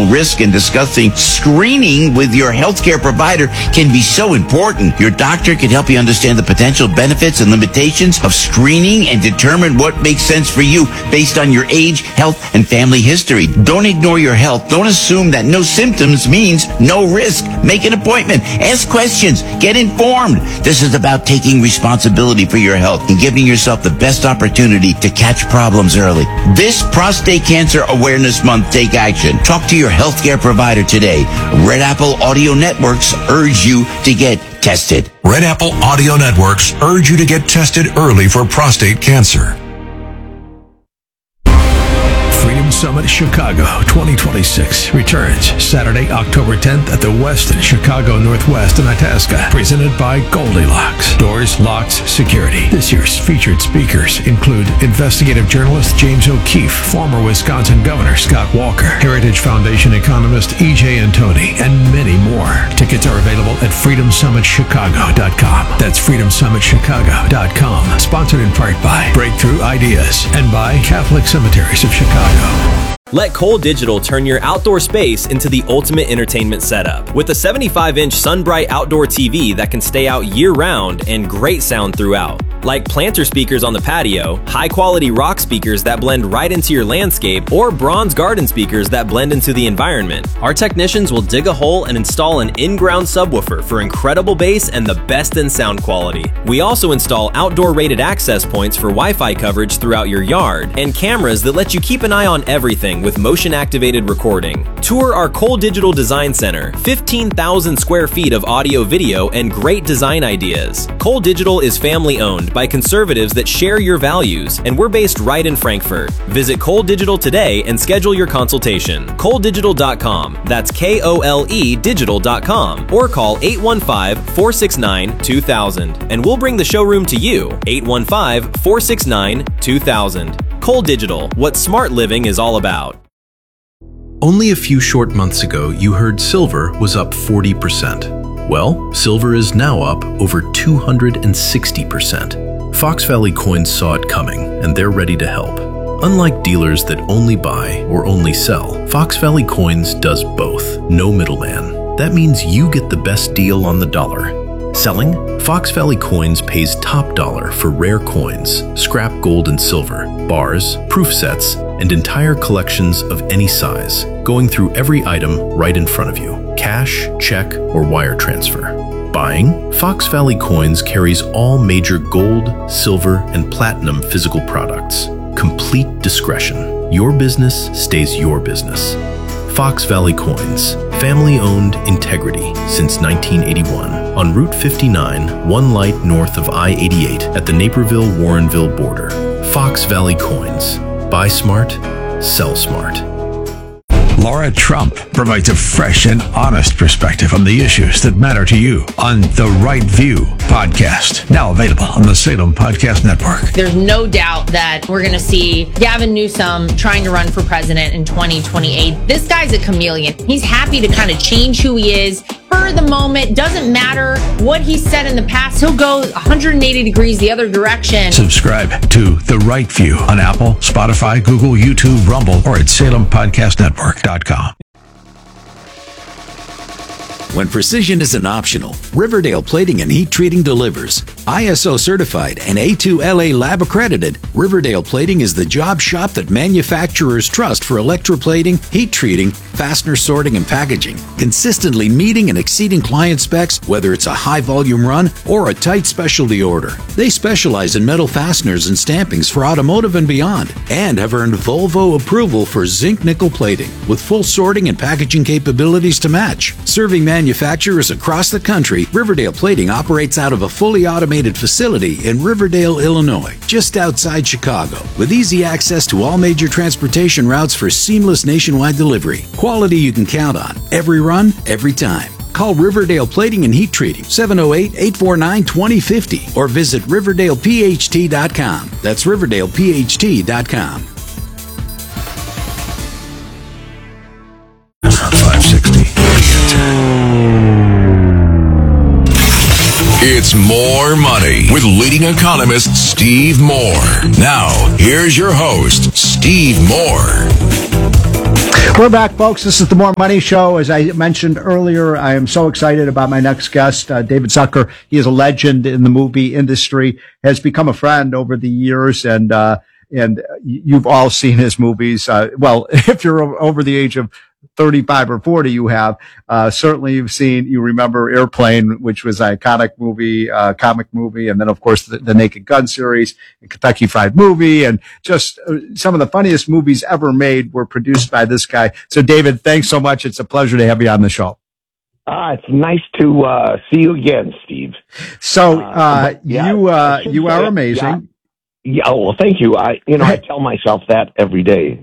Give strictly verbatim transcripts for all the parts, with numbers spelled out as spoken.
potential risk and discussing screening with your healthcare provider can be so important. Your doctor can help you understand the potential benefits and limitations of screening and determine what makes sense for you based on your age, health, and family history. Don't ignore your health. Don't assume that no symptoms means no risk. Make an appointment. Ask questions. Get informed. This is about taking responsibility for your health and giving yourself the best opportunity to catch problems early. This Prostate Cancer Awareness Month, take action. Talk to your healthcare provider today. Red Apple Audio Networks urge you to get tested. Red Apple Audio Networks urge you to get tested early for prostate cancer. Freedom Summit Chicago twenty twenty-six returns Saturday, October tenth at the Westin Chicago Northwest in Itasca. Presented by Goldilocks. Doors, locks, security. This year's featured speakers include investigative journalist James O'Keefe, former Wisconsin Governor Scott Walker, Heritage Foundation economist E J Antoni, and many more. Tickets are available at freedom summit chicago dot com. That's freedom summit chicago dot com. Sponsored in part by Breakthrough Ideas and by Catholic Cemeteries of Chicago. Let Cole Digital turn your outdoor space into the ultimate entertainment setup. With a seventy-five inch SunBright outdoor T V that can stay out year-round and great sound throughout. Like planter speakers on the patio, high-quality rock speakers that blend right into your landscape, or bronze garden speakers that blend into the environment. Our technicians will dig a hole and install an in-ground subwoofer for incredible bass and the best in sound quality. We also install outdoor-rated access points for Wi-Fi coverage throughout your yard, and cameras that let you keep an eye on everything with motion-activated recording. Tour our Cole Digital Design Center, fifteen thousand square feet of audio, video, and great design ideas. Cole Digital is family-owned by conservatives that share your values, and we're based right in Frankfurt. Visit Cole Digital today and schedule your consultation. Cole Digital dot com, that's K O L E digital dot com, or call eight one five, four six nine, two thousand, and we'll bring the showroom to you, eight one five, four six nine, two thousand. Cole Digital, what smart living is all about. Only a few short months ago, you heard silver was up forty percent. Well, silver is now up over two hundred sixty percent. Fox Valley Coins saw it coming, and they're ready to help. Unlike dealers that only buy or only sell, Fox Valley Coins does both. No middleman. That means you get the best deal on the dollar. Selling? Fox Valley Coins pays top dollar for rare coins, scrap gold and silver, bars, proof sets, and entire collections of any size, going through every item right in front of you. Cash, check, or wire transfer. Buying? Fox Valley Coins carries all major gold, silver, and platinum physical products. Complete discretion. Your business stays your business. Fox Valley Coins. Family-owned integrity since nineteen eighty-one. On Route fifty-nine, one light north of I eighty-eight at the Naperville-Warrenville border. Fox Valley Coins. Buy smart, sell smart. Laura Trump provides a fresh and honest perspective on the issues that matter to you on The Right View podcast, now available on the Salem Podcast Network. There's no doubt that we're going to see Gavin Newsom trying to run for president in twenty twenty-eight. This guy's a chameleon. He's happy to kind of change who he is for the moment. Doesn't matter what he said in the past. He'll go one hundred eighty degrees the other direction. Subscribe to The Right View on Apple, Spotify, Google, YouTube, Rumble, or at salem podcast network dot com. When precision isn't optional, Riverdale Plating and Heat Treating delivers. I S O certified and A two L A lab accredited, Riverdale Plating is the job shop that manufacturers trust for electroplating, heat treating, fastener sorting, and packaging, consistently meeting and exceeding client specs, whether it's a high-volume run or a tight specialty order. They specialize in metal fasteners and stampings for automotive and beyond, and have earned Volvo approval for zinc nickel plating, with full sorting and packaging capabilities to match. Serving manufacturers across the country, Riverdale Plating operates out of a fully automated facility in Riverdale, Illinois, just outside Chicago, with easy access to all major transportation routes for seamless nationwide delivery. Quality you can count on, every run, every time. Call Riverdale Plating and Heat Treating, seven oh eight, eight four nine, two oh five oh, or visit riverdale p h t dot com. That's riverdale p h t dot com. five sixty. It's More Money with leading economist Steve Moore. Now, here's your host, Steve Moore. We're back, folks. This is the More Money Show. As I mentioned earlier, I am so excited about my next guest, uh, David Zucker. He is a legend in the movie industry, has become a friend over the years, and uh, and you've all seen his movies. Uh, well, if you're over the age of thirty-five or forty, you have. Uh, certainly you've seen, you remember Airplane, which was an iconic movie, uh, comic movie. And then, of course, the, the Naked Gun series and Kentucky Fried Movie. And just uh, some of the funniest movies ever made were produced by this guy. So, David, thanks so much. It's a pleasure to have you on the show. Ah, it's nice to uh, see you again, Steve. So, uh, uh yeah, you, uh, you are amazing. Yeah. Yeah, oh, well, thank you. I, you know, I tell myself that every day.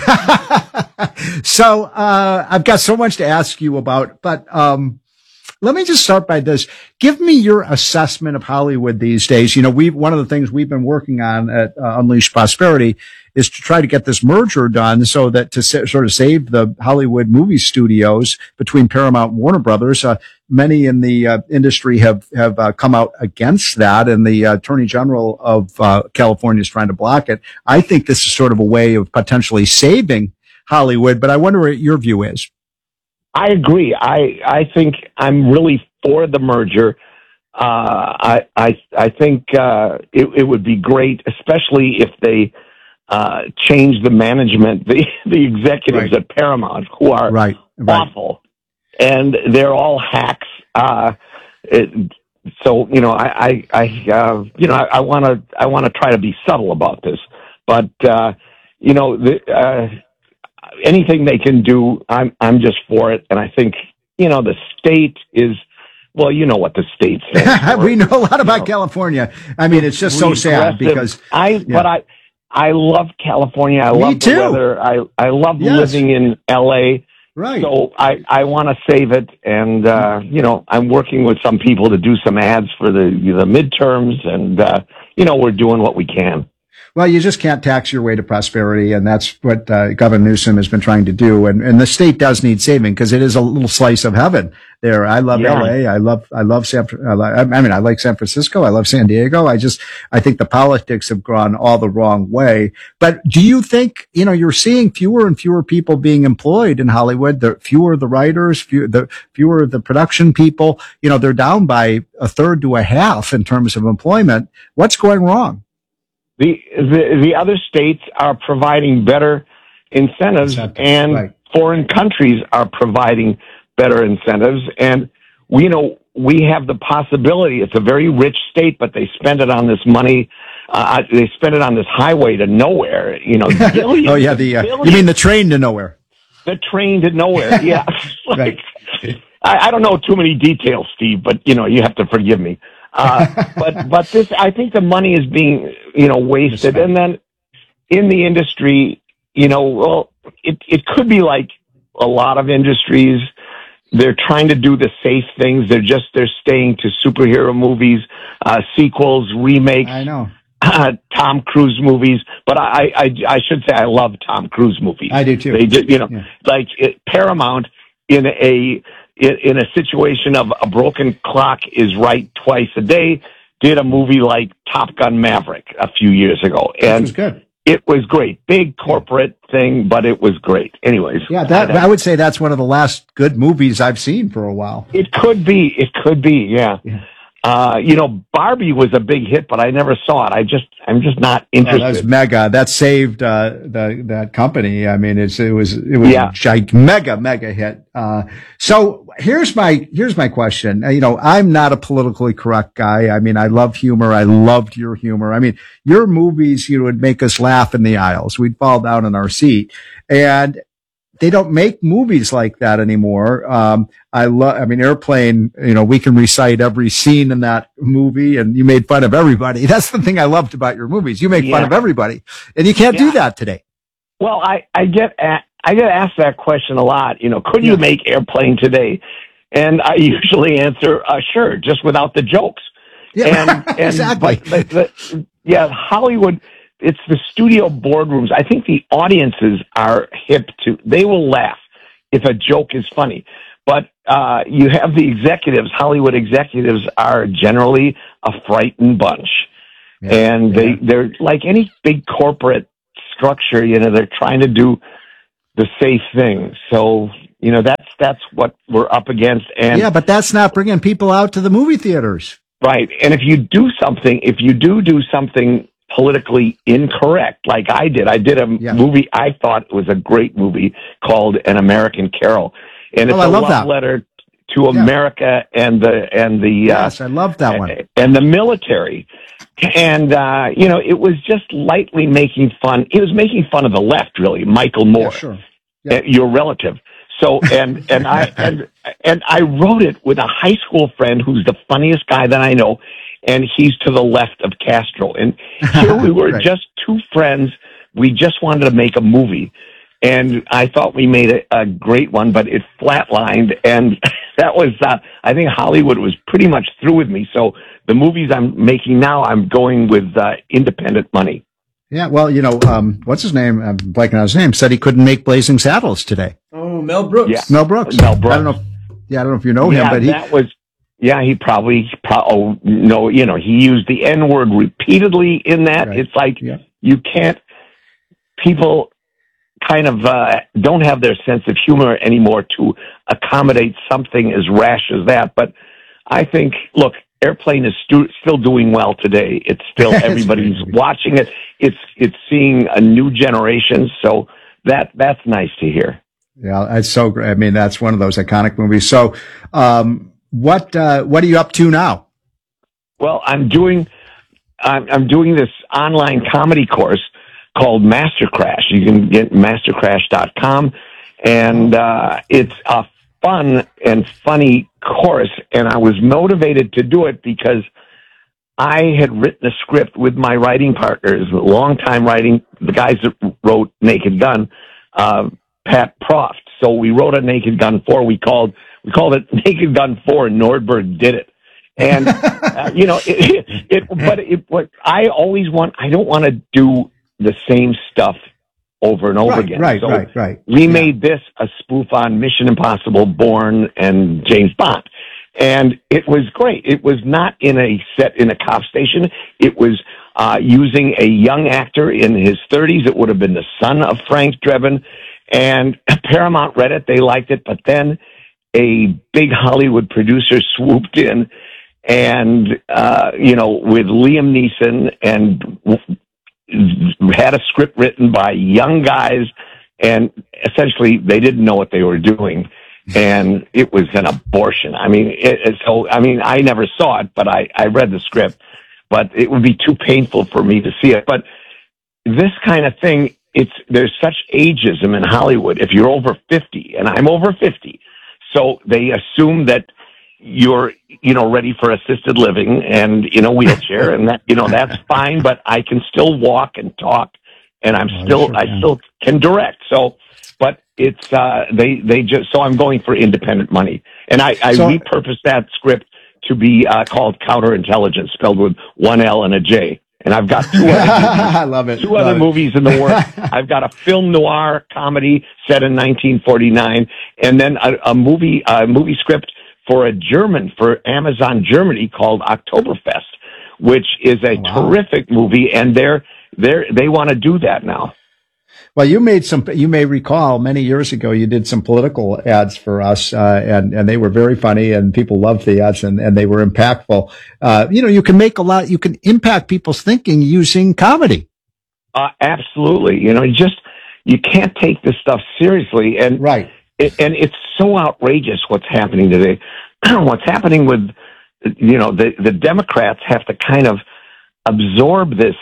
Yes. So, uh, I've got so much to ask you about, but, um, let me just start by this. Give me your assessment of Hollywood these days. You know, we, one of the things we've been working on at uh, Unleash Prosperity is to try to get this merger done so that to sa- sort of save the Hollywood movie studios between Paramount and Warner Brothers. Uh, many in the uh, industry have, have uh, come out against that, and the uh, Attorney General of uh, California is trying to block it. I think this is sort of a way of potentially saving Hollywood, but I wonder what your view is. I agree. I, I think I'm really for the merger. Uh, I, I, I think, uh, it, it would be great, especially if they, uh, change the management, the, the executives right. at Paramount, who are right. Right. awful, and they're all hacks. Uh, it, so, you know, I, I, I uh, you know, I, I want to, I want to try to be subtle about this, but, uh, you know, the, uh, anything they can do, I'm I'm just for it. And I think, you know, the state is, well, you know what the state says. We know a lot about you know, California. I mean, it's just so sad because I, yeah. but I, I love California. I Me love too. the weather. I, I love yes. living in L A. Right. So I, I want to save it. And, uh, you know, I'm working with some people to do some ads for the, the midterms. And, uh, you know, we're doing what we can. Well, you just can't tax your way to prosperity, and that's what uh, Governor Newsom has been trying to do. And, and the state does need saving because it is a little slice of heaven there. I love yeah. L A. I love, I love San. I mean, I like San Francisco. I love San Diego. I just, I think the politics have gone all the wrong way. But do you think, you know, you're seeing fewer and fewer people being employed in Hollywood? The fewer the writers, fewer the fewer the production people. You know, they're down by a third to a half in terms of employment. What's going wrong? The, the the other states are providing better incentives, incentives and right. foreign countries are providing better incentives. And we, you know, we have the possibility. It's a very rich state, but they spend it on this money. Uh, they spend it on this highway to nowhere. You know, billions, oh yeah, the uh, you mean the train to nowhere? The train to nowhere. Yeah, like, right. I, I don't know too many details, Steve, but you know, you have to forgive me. Uh, but, but this, I think the money is being, you know, wasted. And then in the industry, you know, well, it, it could be like a lot of industries. They're trying to do the safe things. They're just, they're staying to superhero movies, uh, sequels, remakes. I know. Uh, Tom Cruise movies. But I, I, I should say I love Tom Cruise movies. I do too. They did, you know, yeah. like it, Paramount in a, in a situation of a broken clock is right twice a day, did a movie like Top Gun Maverick a few years ago. And was good. It was great. Big corporate thing, but it was great. Anyways. Yeah, that I, I would say that's one of the last good movies I've seen for a while. It could be. It could be, yeah. yeah. Uh, you know, Barbie was a big hit, but I never saw it. I just, I'm just not interested. Oh, that was mega. That saved, uh, the, that company. I mean, it's, it was, it was yeah. a gig, mega, mega hit. Uh, so here's my, here's my question. You know, I'm not a politically correct guy. I mean, I love humor. I loved your humor. I mean, your movies, you know, would make us laugh in the aisles. We'd fall down in our seat. And they don't make movies like that anymore. Um, I love, I mean, Airplane, you know, we can recite every scene in that movie, and you made fun of everybody. That's the thing I loved about your movies. You make yeah. fun of everybody, and you can't yeah. do that today. Well, I, I get, a- I get asked that question a lot. You know, could yeah. you make Airplane today? And I usually answer, uh, sure, just without the jokes. Yeah, and, and exactly. But, but, but, yeah, Hollywood, it's the studio boardrooms. I think the audiences are hip to, they will laugh if a joke is funny. But, uh, you have the executives, Hollywood executives are generally a frightened bunch. Yeah, and they, yeah. they're like any big corporate structure, you know, they're trying to do the safe thing. So, you know, that's, that's what we're up against. And yeah, but that's not bringing people out to the movie theaters. Right. And if you do something, if you do do something politically incorrect, like I did, I did a yeah. movie I thought was a great movie called An American Carol. And it's oh, I a love love that. letter to yeah. America and the, and the, yes, uh, I love that one. And the military. And, uh, you know, it was just lightly making fun. It was making fun of the left, really. Michael Moore, yeah, sure. yeah. your relative. So, and, and I, and, and I wrote it with a high school friend who's the funniest guy that I know. And he's to the left of Castro. And here we were, right. just two friends. We just wanted to make a movie. And I thought we made a, a great one, but it flatlined. And that was, uh, I think Hollywood was pretty much through with me. So the movies I'm making now, I'm going with uh, independent money. Yeah, well, you know, um, what's his name? I'm blanking on his name. Said he couldn't make Blazing Saddles today. Oh, Mel Brooks. Yeah. Mel Brooks. Mel Brooks. I don't know. If, yeah, I don't know if you know yeah, him, but he that was. Yeah, he probably. Pro- oh no, you know, he used the N word repeatedly in that. Right. It's like yeah. you can't. People kind of uh, don't have their sense of humor anymore to accommodate something as rash as that. But I think, look, Airplane is stu- still doing well today. It's still everybody's watching it. It's it's seeing a new generation. So that that's nice to hear. Yeah, it's so great. I mean, that's one of those iconic movies. So, um, what uh, what are you up to now? Well, I'm doing I'm, I'm doing this online comedy course called Master Crash. You can get master crash dot com, and uh, it's a fun and funny course. And I was motivated to do it because I had written a script with my writing partners, long time writing, the guys that wrote Naked Gun, uh, Pat Proft. So we wrote a Naked Gun four. We called we called it Naked Gun four, and Nordberg did it. And uh, you know, it, it, it but it, what I always want, I don't want to do the same stuff over and over right, again. Right, so right, right. We yeah. made this a spoof on Mission Impossible, Bourne, and James Bond. And it was great. It was not in a set in a cop station. It was uh, using a young actor in his thirties. It would have been the son of Frank Drebin. And Paramount read it. They liked it. But then a big Hollywood producer swooped in and, uh, you know, with Liam Neeson and had a script written by young guys. And essentially they didn't know what they were doing. And it was an abortion. I mean, it, it, so, I mean, I never saw it, but I, I read the script, but it would be too painful for me to see it. But this kind of thing, it's, there's such ageism in Hollywood. If you're over fifty, and I'm over fifty, so they assume that you're, you know, ready for assisted living and in a wheelchair, and that, you know, that's fine, but I can still walk and talk, and I'm oh, still, sure I can. still can direct. So, but it's, uh, they, they just, so I'm going for independent money. And I, I so, repurposed that script to be, uh, called Counterintelligence, spelled with one L and a J. And I've got two other, I love it. two love other it. movies in the works. I've got a film noir comedy set in nineteen forty-nine, and then a, a movie, a movie script for a German, for Amazon Germany called Oktoberfest, which is a wow. terrific movie. And they're, they're, they want to do that now. Well, you made some, you may recall many years ago, you did some political ads for us, uh, and, and they were very funny and people loved the ads and, and they were impactful. Uh, you know, you can make a lot, you can impact people's thinking using comedy. Uh, absolutely. You know, you just, you can't take this stuff seriously. And, right. It, and it's so outrageous what's happening today. What's happening with, you know, the, the Democrats have to kind of absorb this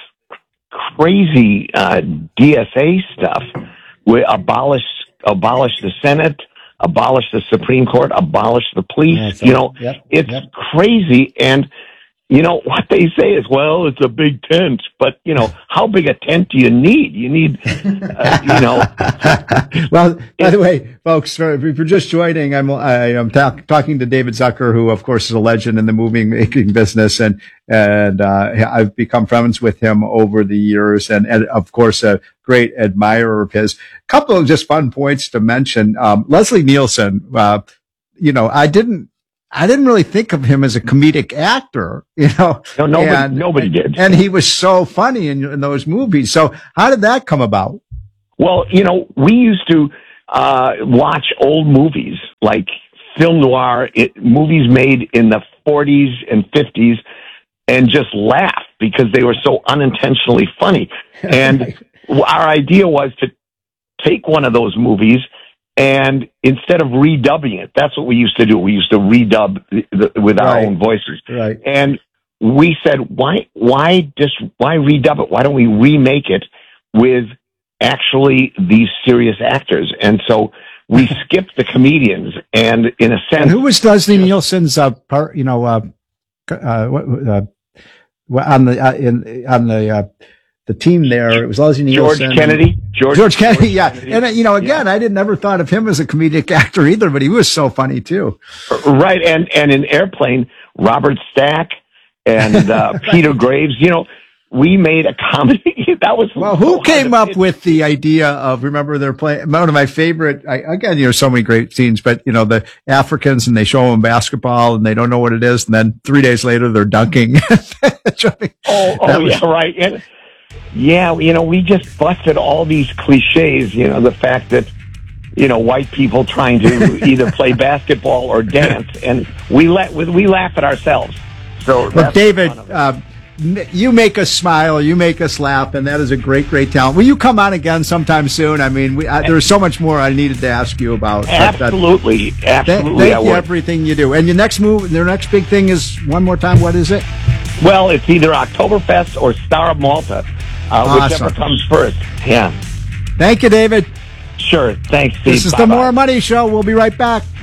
crazy uh, D S A stuff. We abolish abolish the Senate, abolish the Supreme Court, abolish the police. Yeah, you know, yep, it's yep. crazy. And you know what they say is, well, it's a big tent, but you know, how big a tent do you need? You need, uh, you know. Well, by the way, folks, if you're just joining, I'm I am ta- talking to David Zucker, who, of course, is a legend in the movie making business, and and uh, I've become friends with him over the years, and, and of course, a great admirer of his. Couple of just fun points to mention. Um, Leslie Nielsen, uh, you know, I didn't. I didn't really think of him as a comedic actor, you know. No, nobody, and, nobody did. And he was so funny in, in those movies. So how did that come about? Well, you know, we used to, uh, watch old movies like film noir, it, movies made in the forties and fifties, and just laugh because they were so unintentionally funny. And our idea was to take one of those movies and instead of redubbing it, that's what we used to do. We used to redub the, the, with our Right. own voices. Right. And we said, why, why just, why redub it? Why don't we remake it with actually these serious actors? And so we skipped the comedians, and in a sense, And who was Leslie Nielsen's uh, part? You know, uh, uh, what, uh, on the uh, in on the uh, the team there, it was Leslie George Nielsen, Kennedy, George, George Kennedy, yeah. Kennedy. And uh, you know, again, I didn't never thought of him as a comedic actor either, but he was so funny too. Right, and and in Airplane, Robert Stack and uh, Peter Graves. You know, we made a comedy that was Well, so who hard came to up pitch. with the idea of, remember they're playing, one of my favorite, I, again, you know, so many great scenes, but, you know, the Africans and they show them basketball and they don't know what it is. And then three days later, they're dunking. Oh, oh That was- yeah, right. And, yeah, you know, we just busted all these cliches, you know, the fact that, you know, white people trying to either play basketball or dance, and we let we laugh at ourselves. So, But that's David, fun of it. uh, n- you make us smile, you make us laugh, and that is a great, great talent. Will you come on again sometime soon? I mean, we, uh, there's so much more I needed to ask you about. but that- absolutely, Th- absolutely, I thank you would. everything you do. And your next move, your next big thing is, one more time, what is it? Well, it's either Oktoberfest or Star of Malta, uh, whichever Awesome. comes first. Yeah, Thank you, David. sure. Thanks, Steve. This is the Bye-bye. More Money Show. We'll be right back.